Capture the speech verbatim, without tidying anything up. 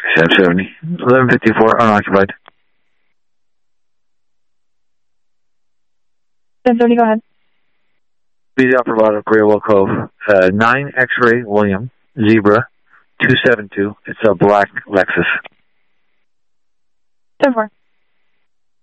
seven seventy. eleven fifty-four, unoccupied. ten thirty, go ahead. Speed Alpha Bravado, Greywell Cove. Uh, nine X-Ray William, Zebra, two seven two. It's a black Lexus. ten four.